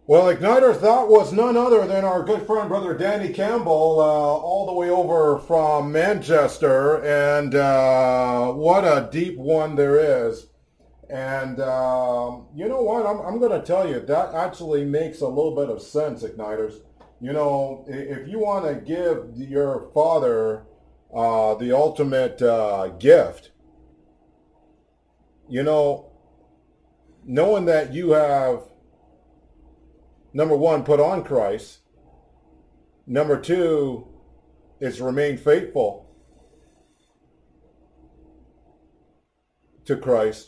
Well, Igniters, that was none other than our good friend, Brother Danny Campbell, all the way over from Manchester. And what a deep one there is. And you know what? I'm going to tell you, that actually makes a little bit of sense, Igniters. You know, if you want to give your father the ultimate gift, you know, knowing that you have, number one, put on Christ. Number two is remain faithful to Christ.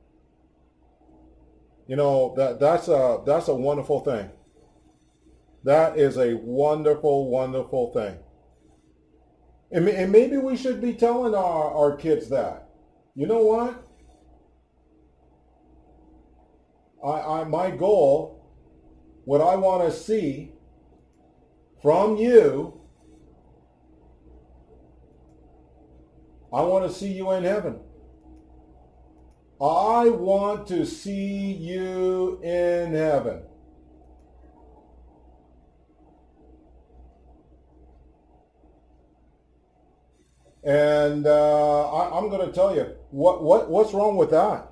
You know, that's a wonderful thing. That is a wonderful, wonderful thing. And maybe we should be telling our kids that. You know what? My goal, what I want to see from you, I want to see you in heaven. I want to see you in heaven. And I'm going to tell you, what's wrong with that?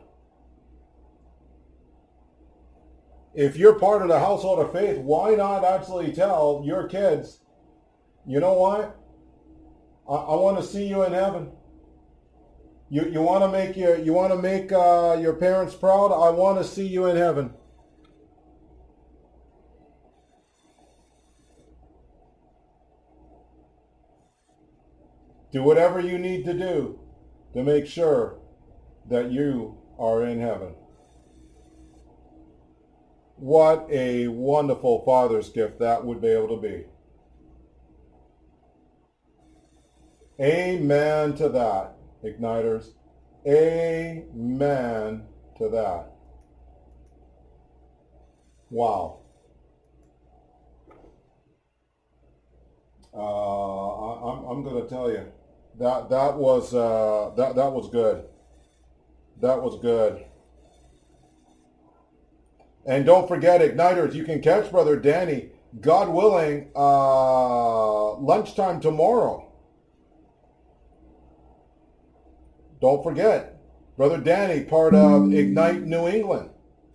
If you're part of the household of faith, why not actually tell your kids, you know what? I want to see you in heaven. You want to make your parents proud? I want to see you in heaven. Do whatever you need to do to make sure that you are in heaven. What a wonderful Father's gift that would be able to be. Amen to that, Igniters. Amen to that. Wow. I'm going to tell you that was good. That was good. And don't forget, Igniters, you can catch Brother Danny, God willing, lunchtime tomorrow. Don't forget, Brother Danny, part of Ignite New England.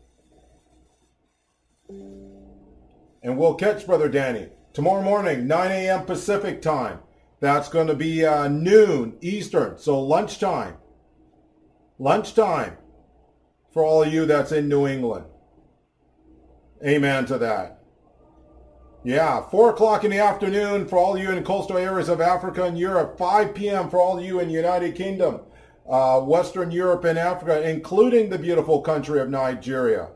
And we'll catch Brother Danny tomorrow morning, 9 a.m. Pacific time. That's going to be noon Eastern, so lunchtime. Lunchtime for all of you that's in New England. Amen to that. Yeah, 4 o'clock in the afternoon for all of you in coastal areas of Africa and Europe. 5 p.m. for all of you in the United Kingdom, Western Europe and Africa, including the beautiful country of Nigeria.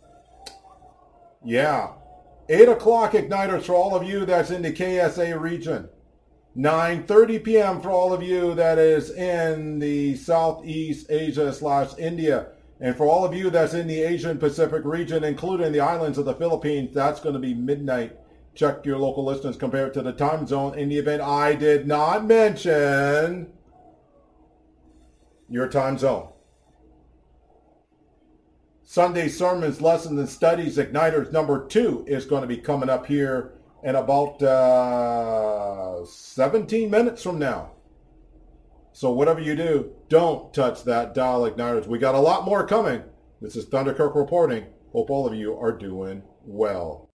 Yeah. 8 o'clock Igniters for all of you that's in the KSA region. 9:30 p.m. for all of you that is in the Southeast Asia/India. And for all of you that's in the Asian Pacific region, including the islands of the Philippines, that's going to be midnight. Check your local listings compared to the time zone in the event I did not mention your time zone. Sunday Sermons, Lessons, and Studies, Igniters number 2 is going to be coming up here in about 17 minutes from now. So whatever you do, don't touch that dial, Igniters. We got a lot more coming. This is Thunderkirk reporting. Hope all of you are doing well.